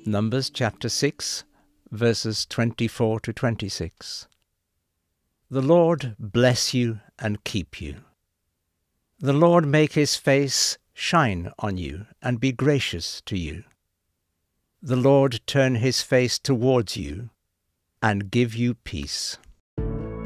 Numbers chapter 6, verses 24 to 26. The Lord bless you and keep you. The Lord make his face shine on you and be gracious to you. The Lord turn his face towards you and give you peace.